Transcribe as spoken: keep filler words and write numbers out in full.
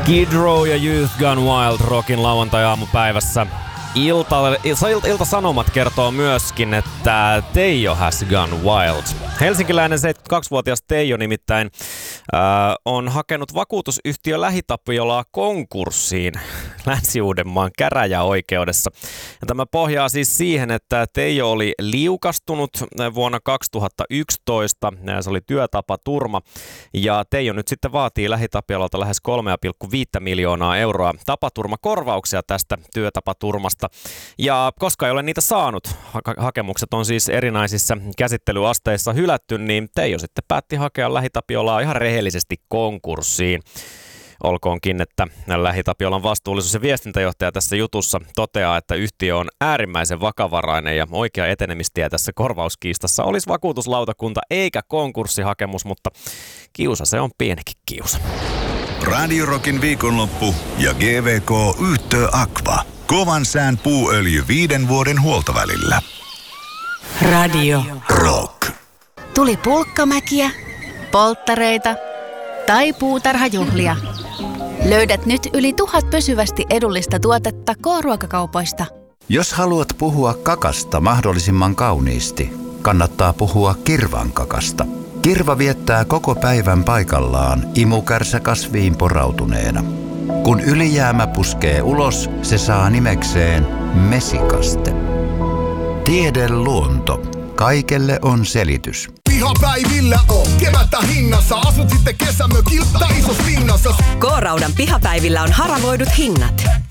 Skid Row ja Youth Gone Wild rockin lauantai-aamupäivässä. Ilta, ilta, Ilta-Sanomat kertoo myöskin, että Teijo has gone wild. Helsinkiläinen seitsemänkymmentäkaksivuotias Teijo nimittäin äh, on hakenut vakuutusyhtiö Lähitapiolaa konkurssiin Länsi-Uudenmaan käräjäoikeudessa. Ja tämä pohjaa siis siihen, että Teijo oli liukastunut vuonna kaksituhattayksitoista. Se oli työtapaturma. Ja Teijo nyt sitten vaatii Lähitapiolalta lähes kolme pilkku viisi miljoonaa euroa tapaturmakorvauksia tästä työtapaturmasta. Ja koska ei ole niitä saanut, ha- hakemukset on siis erinäisissä käsittelyasteissa hylätty, niin Teijo sitten päätti hakea Lähitapiolaa ihan rehellisesti konkurssiin. Olkoonkin, että Lähitapiolan vastuullisuus- ja viestintäjohtaja tässä jutussa toteaa, että yhtiö on äärimmäisen vakavarainen ja oikea etenemistie tässä korvauskiistassa olisi vakuutuslautakunta eikä konkurssihakemus, mutta kiusa se on pienikin kiusa. Radio Rockin viikonloppu ja G V K Yhtö Aqua. Kovan sään puuöljy viiden vuoden huoltovälillä. Radio Rock. Tuli pulkkamäkiä, polttareita tai puutarhajuhlia. Löydät nyt yli tuhat pysyvästi edullista tuotetta K-ruokakaupoista. Jos haluat puhua kakasta mahdollisimman kauniisti, kannattaa puhua kirvan kakasta. Kirva viettää koko päivän paikallaan imukärsä kasviin porautuneena. Kun ylijäämä puskee ulos, se saa nimekseen mesikaste. Tiede luonto. Kaikelle on selitys. Pihapäivillä on kevättä hinnassa. Asut sitten kesämökillä tai isos linnassa. K-Raudan pihapäivillä on haravoidut hinnat.